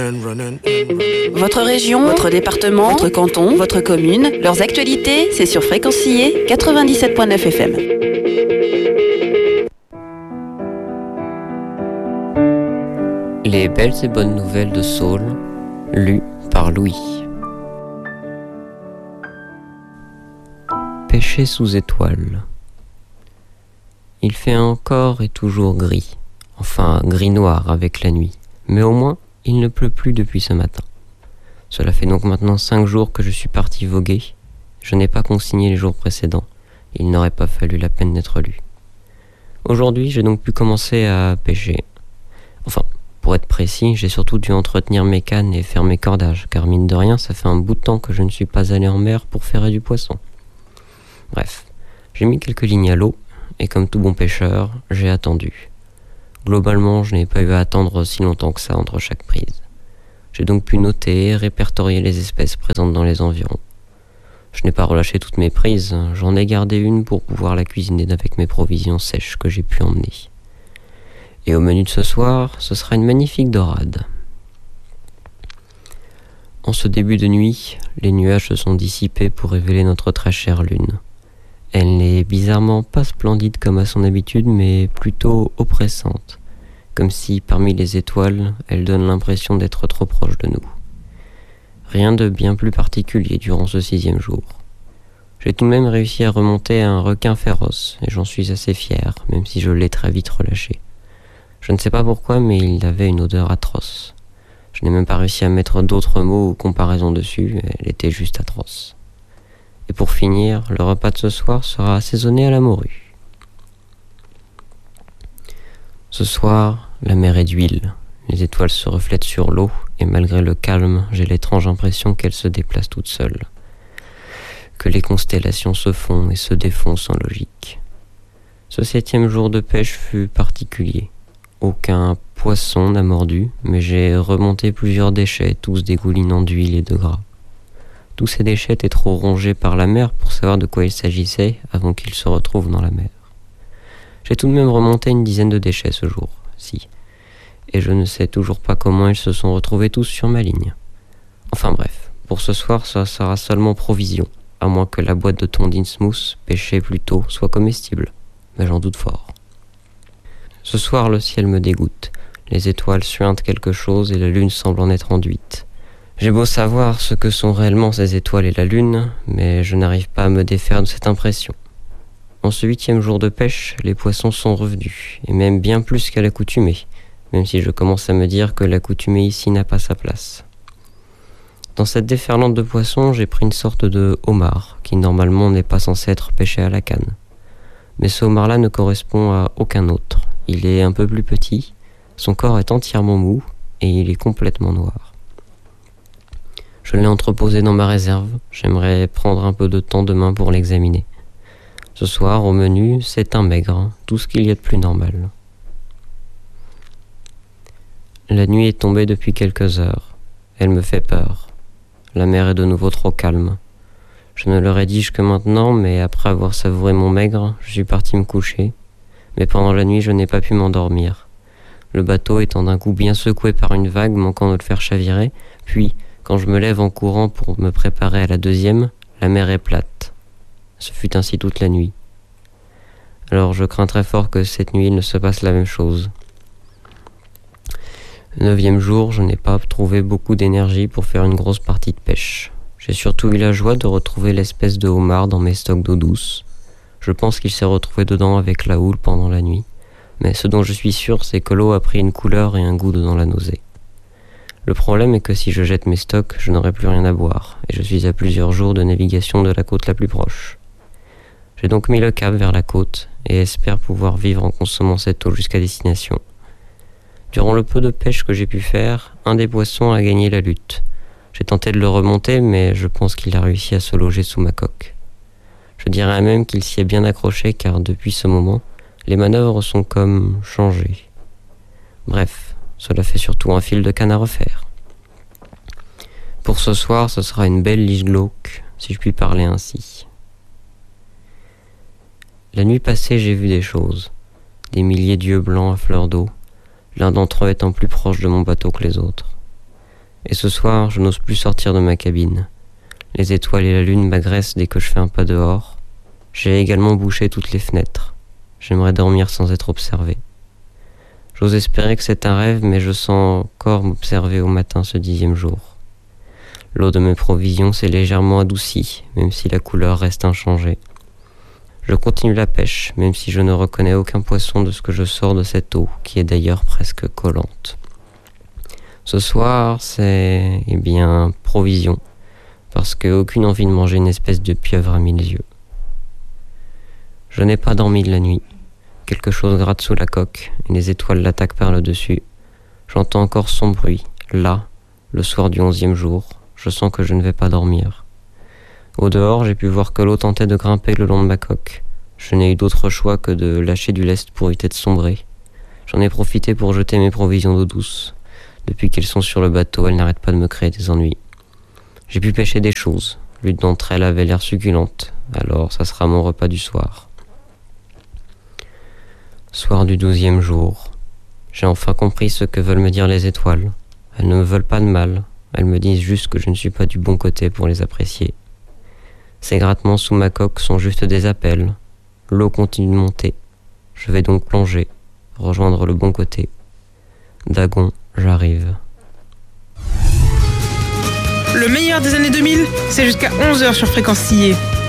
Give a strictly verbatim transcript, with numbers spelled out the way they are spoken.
Votre région, votre département, votre canton, votre commune, leurs actualités, c'est sur Fréquencier quatre-vingt-dix-sept point neuf F M. Les belles et bonnes nouvelles de Saul, lues par Louis. Pêcher sous étoiles. Il fait encore et toujours gris, enfin gris-noir avec la nuit, mais au moins il ne pleut plus depuis ce matin. Cela fait donc maintenant cinq jours que je suis parti voguer. Je n'ai pas consigné les jours précédents, il n'aurait pas fallu la peine d'être lu. Aujourd'hui, j'ai donc pu commencer à pêcher. Enfin, pour être précis, j'ai surtout dû entretenir mes cannes et faire mes cordages, car mine de rien, ça fait un bout de temps que je ne suis pas allé en mer pour faire du poisson. Bref, j'ai mis quelques lignes à l'eau, et comme tout bon pêcheur, j'ai attendu. Globalement, je n'ai pas eu à attendre si longtemps que ça entre chaque prise. J'ai donc pu noter et répertorier les espèces présentes dans les environs. Je n'ai pas relâché toutes mes prises, j'en ai gardé une pour pouvoir la cuisiner avec mes provisions sèches que j'ai pu emmener. Et au menu de ce soir, ce sera une magnifique dorade. En ce début de nuit, les nuages se sont dissipés pour révéler notre très chère lune. Elle n'est bizarrement pas splendide comme à son habitude, mais plutôt oppressante, comme si parmi les étoiles, elle donne l'impression d'être trop proche de nous. Rien de bien plus particulier durant ce sixième jour. J'ai tout de même réussi à remonter à un requin féroce, et j'en suis assez fier, même si je l'ai très vite relâché. Je ne sais pas pourquoi, mais il avait une odeur atroce. Je n'ai même pas réussi à mettre d'autres mots ou comparaisons dessus, elle était juste atroce. Et pour finir, le repas de ce soir sera assaisonné à la morue. Ce soir, la mer est d'huile. Les étoiles se reflètent sur l'eau, et malgré le calme, j'ai l'étrange impression qu'elles se déplacent toutes seules. Que les constellations se font et se défont sans logique. Ce septième jour de pêche fut particulier. Aucun poisson n'a mordu, mais j'ai remonté plusieurs déchets, tous dégoulinant d'huile et de gras. Tous ces déchets étaient trop rongés par la mer pour savoir de quoi il s'agissait avant qu'ils se retrouvent dans la mer. J'ai tout de même remonté une dizaine de déchets ce jour, si. Et je ne sais toujours pas comment ils se sont retrouvés tous sur ma ligne. Enfin bref, pour ce soir, ça sera seulement provision, à moins que la boîte de thon d'Innsmouth, pêchée plus tôt, soit comestible. Mais j'en doute fort. Ce soir, le ciel me dégoûte. Les étoiles suintent quelque chose et la lune semble en être enduite. J'ai beau savoir ce que sont réellement ces étoiles et la lune, mais je n'arrive pas à me défaire de cette impression. En ce huitième jour de pêche, les poissons sont revenus, et même bien plus qu'à l'accoutumée, même si je commence à me dire que l'accoutumée ici n'a pas sa place. Dans cette déferlante de poissons, j'ai pris une sorte de homard, qui normalement n'est pas censé être pêché à la canne. Mais ce homard-là ne correspond à aucun autre. Il est un peu plus petit, son corps est entièrement mou, et il est complètement noir. Je l'ai entreposé dans ma réserve, j'aimerais prendre un peu de temps demain pour l'examiner. Ce soir, au menu, c'est un maigre, tout ce qu'il y a de plus normal. La nuit est tombée depuis quelques heures. Elle me fait peur. La mer est de nouveau trop calme. Je ne le rédige que maintenant, mais après avoir savouré mon maigre, je suis parti me coucher. Mais pendant la nuit, je n'ai pas pu m'endormir. Le bateau étant d'un coup bien secoué par une vague, manquant de le faire chavirer, puis, quand je me lève en courant pour me préparer à la deuxième, la mer est plate. Ce fut ainsi toute la nuit. Alors je crains très fort que cette nuit il ne se passe la même chose. Le neuvième jour, je n'ai pas trouvé beaucoup d'énergie pour faire une grosse partie de pêche. J'ai surtout eu la joie de retrouver l'espèce de homard dans mes stocks d'eau douce. Je pense qu'il s'est retrouvé dedans avec la houle pendant la nuit. Mais ce dont je suis sûr, c'est que l'eau a pris une couleur et un goût dans la nausée. Le problème est que si je jette mes stocks, je n'aurai plus rien à boire, et je suis à plusieurs jours de navigation de la côte la plus proche. J'ai donc mis le cap vers la côte, et espère pouvoir vivre en consommant cette eau jusqu'à destination. Durant le peu de pêche que j'ai pu faire, un des poissons a gagné la lutte. J'ai tenté de le remonter, mais je pense qu'il a réussi à se loger sous ma coque. Je dirais même qu'il s'y est bien accroché, car depuis ce moment, les manœuvres sont comme changées. Bref, cela fait surtout un fil de canne à refaire. Pour ce soir, ce sera une belle lige glauque, si je puis parler ainsi. La nuit passée, j'ai vu des choses. Des milliers d'yeux blancs à fleur d'eau, l'un d'entre eux étant plus proche de mon bateau que les autres. Et ce soir, je n'ose plus sortir de ma cabine. Les étoiles et la lune m'agressent dès que je fais un pas dehors. J'ai également bouché toutes les fenêtres. J'aimerais dormir sans être observé. J'ose espérer que c'est un rêve, mais je sens encore m'observer au matin ce dixième jour. L'eau de mes provisions s'est légèrement adoucie, même si la couleur reste inchangée. Je continue la pêche, même si je ne reconnais aucun poisson de ce que je sors de cette eau, qui est d'ailleurs presque collante. Ce soir, c'est, eh bien, provision, parce qu'aucune envie de manger une espèce de pieuvre à mille yeux. Je n'ai pas dormi de la nuit. Quelque chose gratte sous la coque, et les étoiles l'attaquent par le dessus. J'entends encore son bruit, là, le soir du onzième jour. Je sens que je ne vais pas dormir. Au dehors, j'ai pu voir que l'eau tentait de grimper le long de ma coque. Je n'ai eu d'autre choix que de lâcher du lest pour éviter de sombrer. J'en ai profité pour jeter mes provisions d'eau douce. Depuis qu'elles sont sur le bateau, elles n'arrêtent pas de me créer des ennuis. J'ai pu pêcher des choses. L'une d'entre elles avait l'air succulente. Alors, ça sera mon repas du soir. Soir du douzième jour. J'ai enfin compris ce que veulent me dire les étoiles. Elles ne me veulent pas de mal. Elles me disent juste que je ne suis pas du bon côté pour les apprécier. Ces grattements sous ma coque sont juste des appels. L'eau continue de monter. Je vais donc plonger, rejoindre le bon côté. Dagon, j'arrive. Le meilleur des années deux mille, c'est jusqu'à onze heures sur Fréquence Sillé.